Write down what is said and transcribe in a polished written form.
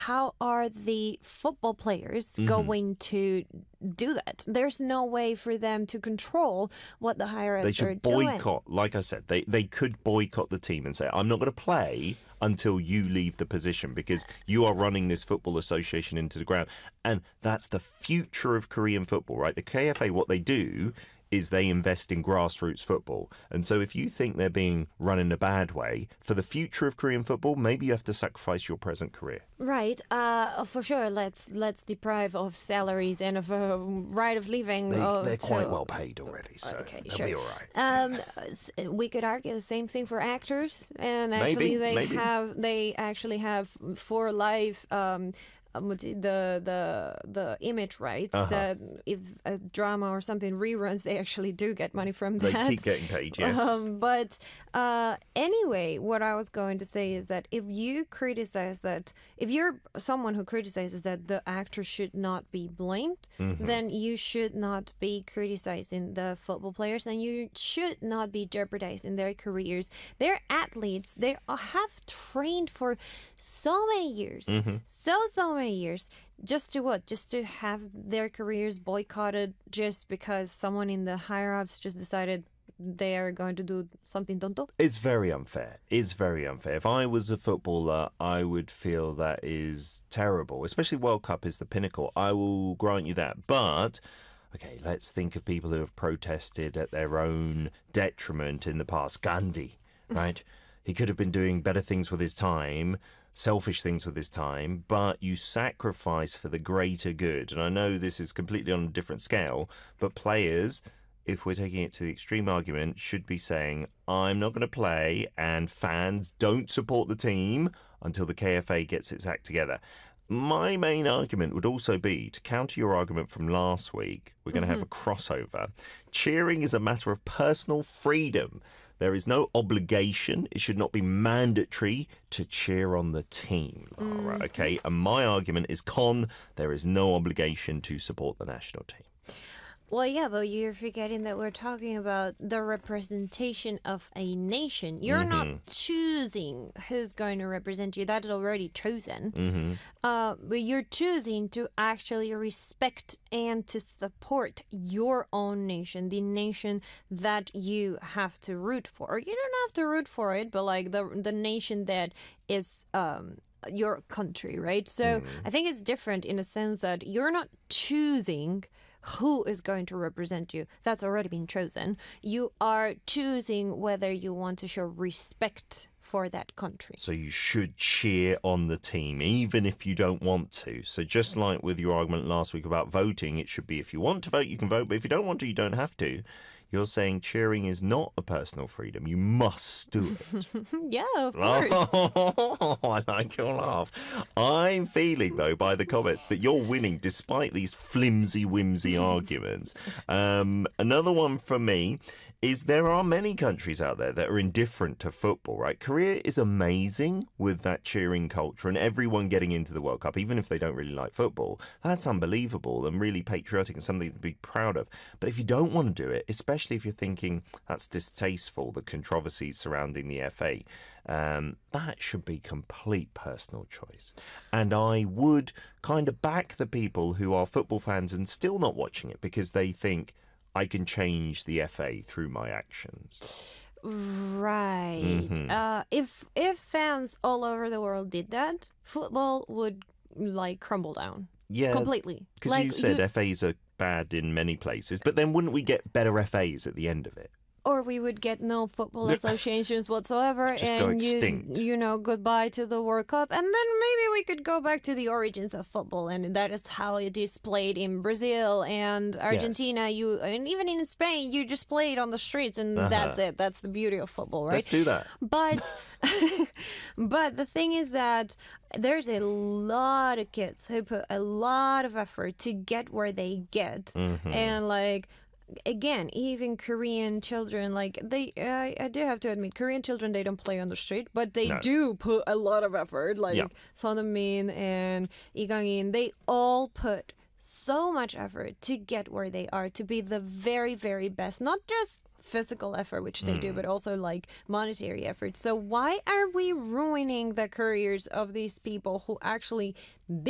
how are the football players Mm-hmm. going to do that? There's no way for them to control what the higher ups They are should doing. boycott. Like I said, they could boycott the team and say, I'm not going to play until you leave the position because you are running this football association into the ground. And that's the future of Korean football, right? The KFA, what they do is they invest in grassroots football. And so if you think they're being run in a bad way, for the future of Korean football, maybe you have to sacrifice your present career. Right, for sure. Let's deprive of salaries and of a right of living. They're quite well paid already, so okay, they'll sure. be all right. We could argue the same thing for actors, and actually Maybe. they actually have for life. The image rights that if a drama or something reruns, they actually do get money from that. They keep getting paid, yes. But anyway, what I was going to say is that if you criticize that, if you're someone who criticizes that the actor should not be blamed, then you should not be criticizing the football players, and you should not be jeopardizing their careers. They're athletes. They have trained for so many years, so many years, just to what? Just to have their careers boycotted just because someone in the higher ups just decided they are going to do something tonto? It's very unfair. It's very unfair. If I was a footballer, I would feel that is terrible. Especially World Cup is the pinnacle. I will grant you that. But okay, let's think of people who have protested at their own detriment in the past. Gandhi, right? He could have been doing better things with his time, selfish things with his time, but you sacrifice for the greater good. And I know this is completely on a different scale, but players, if we're taking it to the extreme argument, should be saying, I'm not going to play, and fans don't support the team until the KFA gets its act together. My main argument would also be, to counter your argument from last week, we're going to have a crossover. Cheering is a matter of personal freedom. There is no obligation. It should not be mandatory to cheer on the team, Lara, okay? And my argument is there is no obligation to support the national team. Well, yeah, but you're forgetting that we're talking about the representation of a nation. You're not choosing who's going to represent you. That is already chosen. But you're choosing to actually respect and to support your own nation, the nation that you have to root for. You don't have to root for it, but like the nation that is your country, right? So I think it's different in a sense that you're not choosing who is going to represent you. That's already been chosen. You are choosing whether you want to show respect for that country. So you should cheer on the team, even if you don't want to. So just like with your argument last week about voting, it should be if you want to vote, you can vote, but if you don't want to, you don't have to. You're saying cheering is not a personal freedom. You must do it. Yeah, of course. Oh, I like your laugh. I'm feeling, though, by the comments that you're winning despite these flimsy-whimsy arguments. Another one from me is there are many countries out there that are indifferent to football, right? Korea is amazing with that cheering culture and everyone getting into the World Cup, even if they don't really like football. That's unbelievable and really patriotic and something to be proud of. But if you don't want to do it, especially if you're thinking that's distasteful, the controversies surrounding the FA, that should be complete personal choice. And I would kind of back the people who are football fans and still not watching it because they think I can change the FA through my actions. Right. If fans all over the world did that, football would like crumble down. Yeah, completely. Because like, you said FAs are bad in many places, but then wouldn't we get better FAs at the end of it? Or we would get no football associations whatsoever, Just go and extinct. you know, goodbye to the World Cup, and then maybe we could go back to the origins of football, and that is how it is played in Brazil and Argentina. Yes. And even in Spain, you just play it on the streets, and that's it. That's the beauty of football, right? Let's do that. But but the thing is that there's a lot of kids who put a lot of effort to get where they get, and like. Again, even Korean children, like I do have to admit, Korean children, they don't play on the street, but they do put a lot of effort. Like Son Heung-min and Lee Kang-in, they all put so much effort to get where they are, to be the very, very best, not just physical effort, which they do, but also like monetary effort. So why are we ruining the careers of these people who actually